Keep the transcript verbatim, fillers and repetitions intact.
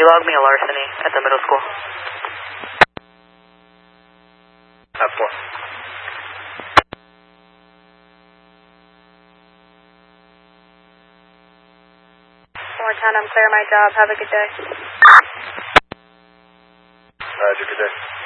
you log me a larceny at the middle school? F four. Moortown, I'm clear my job. Have a good day. Roger, good day.